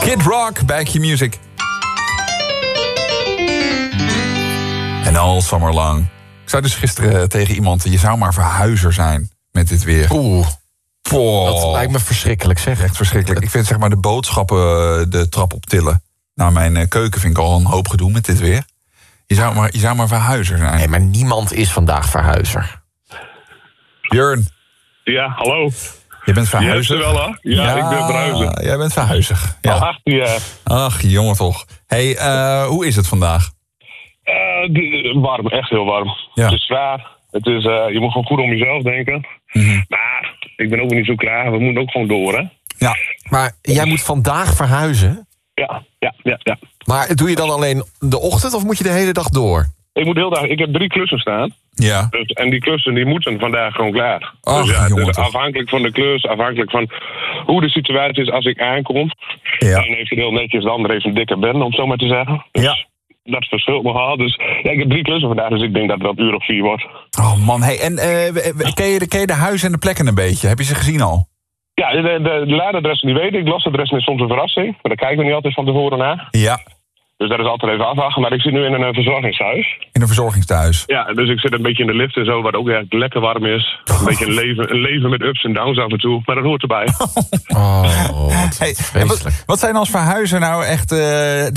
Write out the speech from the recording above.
Kid Rock, Back Your Music. En all summer long. Ik zei dus gisteren tegen iemand, je zou maar verhuizer zijn met dit weer. Oeh. Poh. Dat lijkt me verschrikkelijk, zeg. Echt verschrikkelijk. Ik vind zeg maar de boodschappen de trap optillen. Nou, mijn keuken vind ik al een hoop gedoe met dit weer. Je zou maar verhuizer zijn. Nee, maar niemand is vandaag verhuizer. Björn. Ja, hallo. Je bent verhuizer. Je hebt ze wel, hè? Ja, ik ben verhuizer. Jij bent verhuizer. Ja. Al 18 jaar. Ach, jongen toch. Hey, hoe is het vandaag? Warm, echt heel warm. Ja. Het is zwaar. Het is, je moet gewoon goed om jezelf denken. Mm-hmm. Maar ik ben ook niet zo klaar. We moeten ook gewoon door, hè? Ja. Maar jij moet vandaag verhuizen? Ja. Maar doe je dan alleen de ochtend of moet je de hele dag door? Ik heb 3 klussen staan. Ja. Dus, en die klussen die moeten vandaag gewoon klaar. Ach, dus ja, jongen dus toch. afhankelijk van de klus, afhankelijk van hoe de situatie is als ik aankom. Ja. De een heeft het heel netjes, de ander heeft een dikke bende, om het zo maar te zeggen. Dus Ja. dat verschilt nogal. Dus ja, ik heb 3 klussen vandaag, dus ik denk dat het wel 1 uur of 4 wordt. Oh man, hey, en ken je de huizen en de plekken een beetje? Heb je ze gezien al? Ja, de laadadressen die weet ik. Losadressen is soms een verrassing. Maar daar kijken we niet altijd van tevoren naar. Ja. Dus dat is altijd even afwachten. Maar ik zit nu in een verzorgingshuis. In een verzorgingstehuis. Ja, dus ik zit een beetje in de lift en zo, wat ook echt lekker warm is. Een beetje een leven met ups en downs af en toe. Maar dat hoort erbij. Oh, Hey, en vreselijk. wat zijn als verhuizer nou echt